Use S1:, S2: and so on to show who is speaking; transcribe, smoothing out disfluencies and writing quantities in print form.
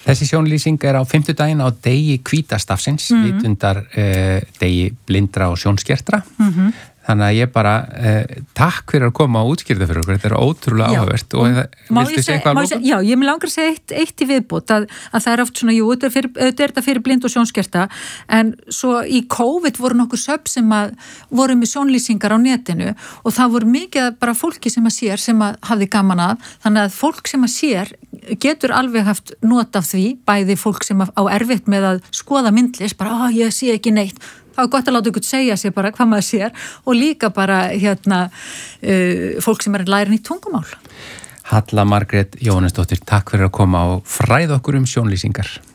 S1: Þessi sjónlýsing á 5. daginn á degi hvítastafsins, vitundar degi blindra og sjónskertra. Þannig að ég bara takk fyrir að koma og útskýra fyrir okkur. Þetta er ótrúlega áhugavert. Og viltu segja eitthvað að lókum?
S2: Já, ég vil langar að segja eitt í viðbót að það er oft svona, þetta fyrir blind og sjónskerta, en svo í COVID voru nokkuð söfn sem að voru með sjónlýsingar á netinu og það voru mikið bara fólki sem að sér sem að hafði gaman að, þannig að fólk sem að sér getur alveg haft not af því, bæði fólk sem á erfitt með að skoða myndlist, bara ég sé ekki neitt. Það er gott að láta ykkur segja sér bara hvað maður sér og líka bara fólk sem er að læra nýtt tungumál.
S1: Halla Margrét Jóhannesdóttir, takk fyrir að koma og fræða okkur sjónlýsingar.